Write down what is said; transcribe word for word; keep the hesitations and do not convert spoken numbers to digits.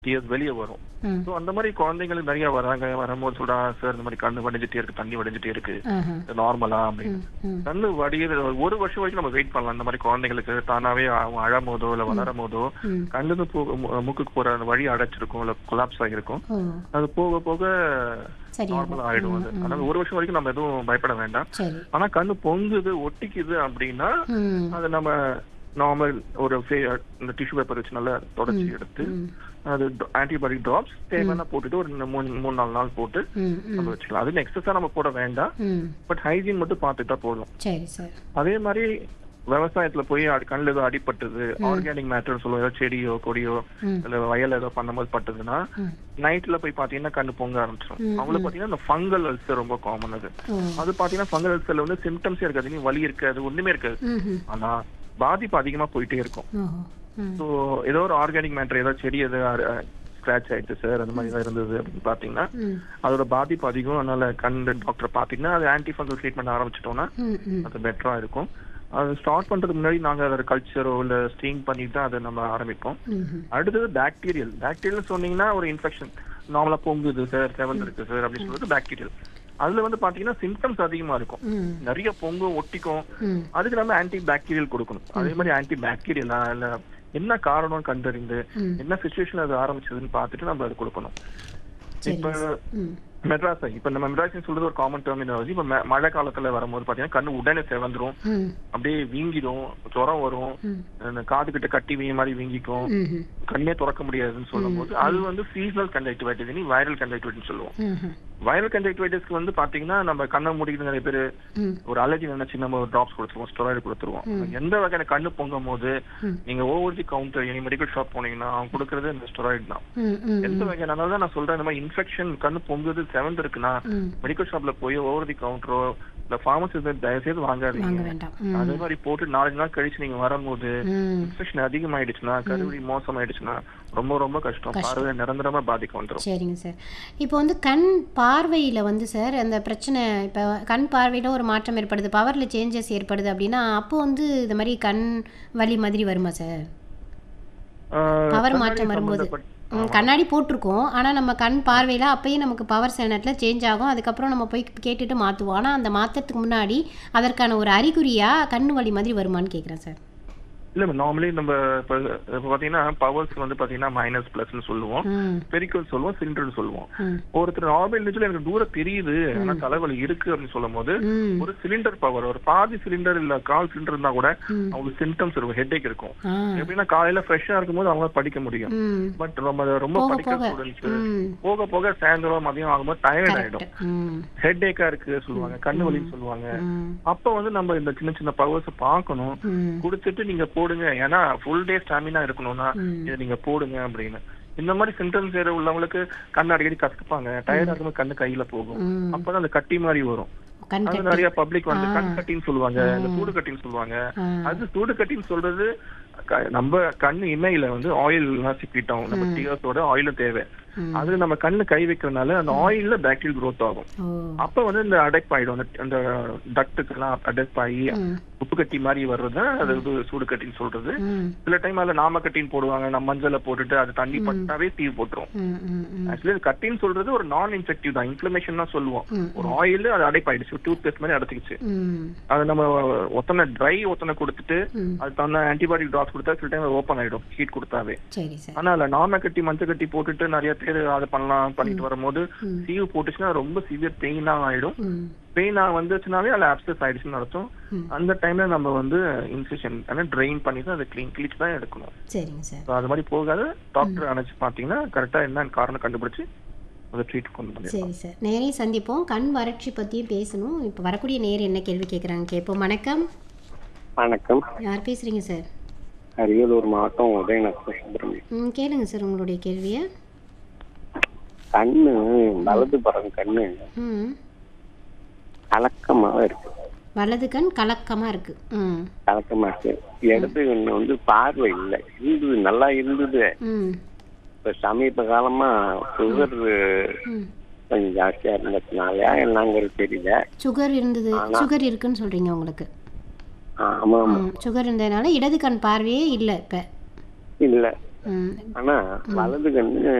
Tears வெளியே வரும். ம். ஸோ அந்த மாதிரி குழந்தைங்களுக்கு நிறைய வராங்க. வரும்போது சொல்றாங்க, சார் இந்த மாதிரி கண்ணு வடிஞ்சிட்டே இருக்கு, தண்ணி வடிஞ்சிட்டே இருக்கு, ஆஹா. நார்மலா அப்படின்னு. ம், ம். கண்ணு வடிகிற ஒரு வருஷம் வரைக்கும் நம்ம வெயிட் பண்ணலாம். இந்த மாதிரி குழந்தைங்களுக்கு தானாவே அவங்க அழும் போதோ இல்ல வளரும் போதோ ம். கண்ணுக்கு போ- மு- மூக்குக்கு போற அந்த வழி அடைச்சிருக்கும் இல்ல கொலாப்ஸ் ஆகிருக்கும். ஓ அது போக போக சரியாகும். நார்மல் ஆயிடும். அது ம், ம். அதனால ஒரு வருஷம் வரைக்கும் நம்ம எதுவும் பயப்பட வேண்டாம். சரி. ஆனா கண்ணு பொங்குது ஒட்டிக்குது அப்படின்னா ம். அது நம்ம நார்மல் ஒரு ஃபே- இந்த டிஷ்யூ பேப்பர் வச்சு நல்லா தொடச்சி எடுத்து ம். அது ஆன்டிபயோட்டிக் ட்ராப்ஸ் தேவையான போட்டுட்டு ஒரு மூணு மூணு நாலு நாள் போட்டு ம், நம்ம ம். வச்சுக்கலாம். அது எக்ஸஸா நம்ம போட வேண்டாம். ம். பட் ஹைஜீன் மட்டும் பார்த்துட்டா போதும். சரி சார். அதே மாதிரி விவசாயத்துல போய் அடி- கண்ணுல ஏதோ அடிபட்டது, ஆர்கானிக் மேட்டர் சொல்லுவோம், ஏதோ செடியோ கொடியோ ம். இல்ல வயல் ஏதோ பண்ணும்போது பட்டதுன்னா ம். நைட்ல போய் பாத்தீங்கன்னா கண்ணு பொங்க ஆரம்பிச்சிடும். ம், அவங்களுக்கு பாத்தீங்கன்னா இந்த ஃபங்கல் அல்சர் ரொம்ப காமன். அது ஓ அது பாத்தீங்கன்னா ஃபங்கல் அல்சர்ல வந்து சிம்டம்ஸே இருக்காது, நீ வலி இருக்காது, ஒண்ணுமே இருக்காது. ம், ம். ஆனா பாதிப்பு அதிகமா போயிட்டே இருக்கும். ஓஹோ. ம். ஸோ ஏதோ ஒரு ஆர்கானிக் மேட்டர் ஏதோ செடி ஏதோ ஸ்கிராச் ஆயிடுச்சு சார், அந்த மாதிரி தான் இருந்தது அப்படின்னு பாத்தீங்கன்னா ம். அதோட பாதிப்பு அதிகம். அதனால கண் டாக்டர் பாத்தீங்கன்னா அது ஆன்டி ஃபங்கல் ட்ரீட்மெண்ட் ஆரம்பிச்சிட்டோம்னா ம், ம். அது பெட்டரா இருக்கும். அது ஸ்டார்ட் பண்றதுக்கு முன்னாடி நாங்க அதோட கல்ச்சரோ இல்ல ஸ்டீம் பண்ணிட்டு தான் அதை நம்ம ஆரம்பிப்போம். ம், ம். அடுத்தது பாக்டீரியல். பாக்டீரியல் சொன்னீங்கன்னா ஒரு இன்ஃபெக்ஷன் நார்மலா பொங்குது சார், செவந்து இருக்கு சார் அப்படின்னு சொல்றது பாக்டீரியல். அதுல வந்து பாத்தீங்கன்னா சிம்டம்ஸ் அதிகமா இருக்கும், ம். நிறைய பொங்கும் ஒட்டிக்கும். ம். அதுக்கு நம்ம ஆன்டி பாக்டீரியல் கொடுக்கணும். அதே மாதிரி ஆன்டி பாக்டீரியலா இல்ல என்ன காரணம் கண்டறிந்து ம். என்ன சுச்சுவேஷன் அது ஆரம்பிச்சதுன்னு பார்த்துட்டு நம்ம அது கொடுக்கணும். சரி. இப்ப ம். மெட்ராஸ் இப்ப நம்ம மெட்ராஸ் சொல்றது ஒரு காமன் டெர்மினாலஜி. இப்ப ம- மழை காலத்துல வரும்போது பாத்தீங்கன்னா கண்ணு உடனே செவந்துரும், ம். அப்படியே வீங்கிடும், ஜுரம் வரும், ம். அந்த காது கிட்ட கட்டி வீங்க மாதிரி வீங்கிக்கும், ம், ம். கண்ணே திறக்க முடியாதுன்னு சொல்லும் போது அது வந்து சீசனல் கன்ஜக்டிவைட்டிஸ், வைரல் கன்ஜக்டிவைட்டிஸ் சொல்லுவோம். ம், ம். வைரல் கன்ஜக்டிவைட்டிஸ்க்கு வந்து பாத்தீங்கன்னா நம்ம கண்ணை மூடிக்கிட்டு நிறைய பேர் ம். ஒரு அலர்ஜி நினைச்சு நம்ம ஒரு டிராப்ஸ் கொடுத்துருவோம், ஸ்டெராய்டு கொடுத்துருவோம். ம். எந்த வகையான கண்ணு பொங்கும் போது ம். நீங்க over the counter any medical shop போனீங்கன்னா அவங்க கொடுக்கறது இந்த ஸ்டெராய்டு தான். ம், ம். எந்த வகையான அதனால தான் நான் சொல்றேன், இந்த மாதிரி இன்ஃபெக்ஷன் கண்ணு பொங்குது செவந்து இருக்குன்னா ம். மெடிக்கல் ஷாப்ல போய் ஓவர் தி கவுண்டரோ இல்ல பார்மசி தயவு செய்து வாங்க வாங்காதீங்க. வேண்டாம். ம். அதே மாதிரி போட்டு நாலஞ்சு நாள் கழிச்சு நீங்க வரும்போது ம். இன்ஃபெக்ஷன் அதிகமாயிடுச்சுன்னா, கருவழி மோசமாயிடுச்சுன்னா ரொம்ப ரொம்ப கஷ்டம். கஷ்டம். பார்வை நிரந்தரமா பாதிக்க வந்துடும். சரிங்க சார். இப்போ வந்து கண் பார்வையில் வந்து சார் அந்த பிரச்சனை, இப்போ கண் பார்வையில் ஒரு மாற்றம் ஏற்படுது, பவரில் சேஞ்சஸ் ஏற்படுது அப்படின்னா அப்போ வந்து இந்த மாதிரி கண் வலி மாதிரி வருமா சார்? பவர் மாற்றம் வரும்போது ம், கண்ணாடி போட்டிருக்கோம், ஆனால் நம்ம கண் பார்வையில் அப்பயே நமக்கு பவர் சில நேரத்தில் சேஞ்ச் ஆகும். அதுக்கப்புறம் நம்ம போய் கேட்டுட்டு மாற்றுவோம். ஆனால் அந்த மாற்றத்துக்கு முன்னாடி அதற்கான ஒரு அறிகுறியாக கண் வலி மாதிரி வருமான்னு கேட்குறேன் சார். இல்ல நார்மலி நம்ம இப்ப இப்ப பாத்தீங்கன்னா பவர்ஸ் வந்து பாத்தீங்கன்னா மைனஸ் பிளஸ்னு சொல்லுவோம், ம். பெரிக்கல் சொல்லுவோம், சிலிண்டர்னு சொல்லுவோம். ம். ஒருத்தர் நார்மல் இண்டிவிஜுவல் எனக்கு தூரம் தெரியுது ஆனா தலைவலி இருக்கு அப்படின்னு சொல்லும் போது ம். ஒரு சிலிண்டர் பவர், ஒரு பாதி சிலிண்டர் இல்ல கால் சிலிண்டர் இருந்தா கூட ம். அவங்களுக்கு சிம்டம்ஸ் இருக்கும், ஹெட்ஏக் இருக்கும். ஆ. எப்படின்னா காலையில ஃப்ரெஷ்ஷா இருக்கும்போது அவங்க படிக்க முடியும். ம். பட் நம்ம ரொம்ப போக படிக்கிற போக. ஸ்டூடெண்ட்ஸ் ம். போக போக சாயந்தரம் மதியம் ஆகும்போது டயர்ட் ஆயிடும், கரெக்ட். ம். ஹெட்ஏக்கா இருக்கு சொல்லுவாங்க, கண்ணு வலின்னு சொல்லுவாங்க. ம். அப்ப வந்து நம்ம இந்த சின்ன சின்ன பவர்ஸ் பார்க்கணும், ம். கொடுத்துட்டு நீங்க போடுங்க. ஏன்னா ஃபுல் டே ஸ்டாமினா இருக்கணும்னா ம். இதை நீங்க போடுங்க அப்படின்னு. இந்த மாதிரி சிம்டம்ஸ் உள்ளவங்களுக்கு கண்ணு அடிக்கடி கசப்பாங்க, டயர்டா இருக்கும்போது கண்ணு கையில போகும், ம். அப்பதான் அந்த கட்டி மாதிரி வரும். கண் அது கட்டி. நிறைய பப்ளிக் வந்து ஆ. கண் கட்டின்னு சொல்லுவாங்க, இந்த சூடு கட்டின்னு சொல்லுவாங்க. ஆ. அது சூடு கட்டின்னு சொல்றது க- நம்ம கண்ணு இமையில வந்து ஆயில் எல்லாம் சிக்கிட்டோம், நம்ம டீயர்ஸோட ஆயிலும் தேவை. ம். அது நம்ம கண்ணு கை வைக்கிறதுனால அந்த ஆயில்ல பாக்டீரியல் growth ஆகும். ஓ. அப்ப வந்து இந்த அடைப்பாயிடும், அந்த- அந்த டக்டுக்கு எல்லாம் அடைப்பாயி ம். உப்பு கட்டி மாதிரி வர்றது அது வந்து சூடு கட்டின்னு சொல்றது. ம். சில டைம் அதுல நாம கட்டின்னு போடுவாங்க, நம்ம மஞ்சளை போட்டுட்டு அது தண்ணி பட்டாவே தீவு போட்டுரும். ம். ம். ம். ஆக்சுவலி கட்டின்னு சொல்றது ஒரு நான் இன்ஃபெக்டிவ் தான், இன்ஃபிளமேஷன் தான் சொல்லுவோம். ம். ஒரு ஆயில் அது அடைப்பாயிடுச்சு, டூத் பேஸ்ட் மாதிரி அடைச்சிக்கிச்சு. ம். அது நம்ம ஒத்தனை ட்ரை ஒத்தனை கொடுத்துட்டு ம். அது தகுந்த ஆன்டிபயோட்டிக் ட்ராப்ஸ் கொடுத்தா சில டைம் ஓப்பன் ஆயிடும் ஹீட் கொடுத்தாவே. சரி சார். ஆனா அதுல நாம கட்டி மஞ்சள் கட்டி போட்டுட்டு நிறைய பேர் அதை பண்ணலாம் பண்ணிட்டு வரும்போது ம். சீவு போட்டுச்சுன்னா ரொம்ப சிவியர் பெயினா ஆயிடும். ம். பெயினா வந்துச்சுனாவே அதுல அப்சஸ் ஆயிடுச்சுன்னு அர்த்தம். ம். அந்த டைம்ல நம்ம வந்து இன்ஃபெக்ஷன் ட்ரெயின் பண்ணி தான் அதை கிளீன் கிளீச் தான் எடுக்கணும். சரிங்க சார். So, அது மாதிரி போகாது. டாக்டர் அணைச்சு பாத்தீங்கன்னா கரெக்டா என்ன காரணம் கண்டுபிடிச்சு அதை ட்ரீட் கொண்டு வந்து. சரி சார், நேரையும் சந்திப்போம். கண் வறட்சி பற்றியும் பேசணும். இப்போ வரக்கூடிய நேர் என்ன கேள்வி கேட்குறாங்க கேட்போம். வணக்கம், வணக்கம். யார் பேசுகிறீங்க சார்? அரியலூர் மாவட்டம் உதயநகர் சுப்பிரமணியம். ம், கேளுங்க சார் உங்களுடைய கேள்வியை. கண்ணு வலது புறம் கண்ணு ம். கலக்கமா இருக்கு, வலது கண் கலக்கமாக இருக்குது. ம். கலக்கமா இருக்கு. இடது கண்ணு வந்து பார்வை இல்லை, இருந்தது நல்லா இருந்தது. ம். இப்ப சமீப காலமா சுகர் ம். கொஞ்சம் ஜாஸ்தியா இருந்ததுனாலயா என்னங்கிறது தெரியல. சுகர் இருந்தது, சுகர் இருக்குன்னு சொல்கிறீங்க உங்களுக்கு? ஆமா ஆமா. ம். சுகர் இருந்ததுனால இடது கண் பார்வையே இல்லை இப்போ? இல்ல ம் ஆனா வலது கண்ணு